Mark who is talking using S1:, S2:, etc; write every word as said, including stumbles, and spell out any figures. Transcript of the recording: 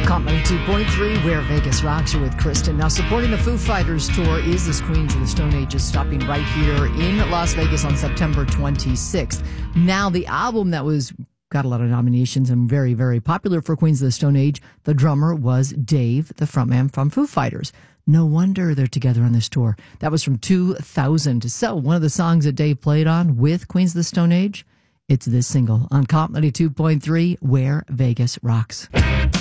S1: Comedy two point three, Where Vegas Rocks, you with Kristen. Now, supporting the Foo Fighters tour is this Queens of the Stone Age, is stopping right here in Las Vegas on September twenty-sixth. Now, the album that was got a lot of nominations and very, very popular for Queens of the Stone Age, the drummer was Dave, the frontman from Foo Fighters. No wonder they're together on this tour. That was from two thousand. So, one of the songs that Dave played on with Queens of the Stone Age, it's this single on Comedy two point three, Where Vegas Rocks.